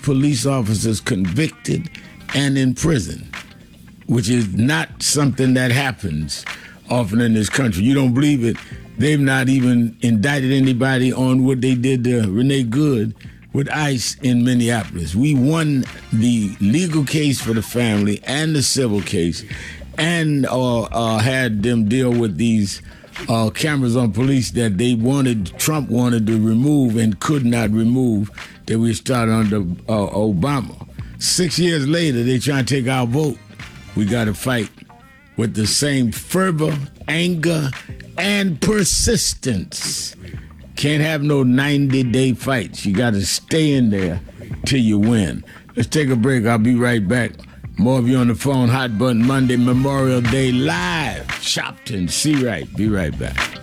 police officers convicted and in prison, which is not something that happens often in this country. You don't believe it? They've not even indicted anybody on what they did to Renee Good with ICE in Minneapolis. We won the legal case for the family and the civil case, and had them deal with these cameras on police that Trump wanted to remove and could not remove, that we started under Obama. 6 years later, they trying to take our vote. We got to fight with the same fervor, anger, and persistence. Can't have no 90-day fights. You got to stay in there till you win. Let's take a break. I'll be right back. More of you on the phone. Hot Button Monday, Memorial Day live. Shopton, see right. Be right back.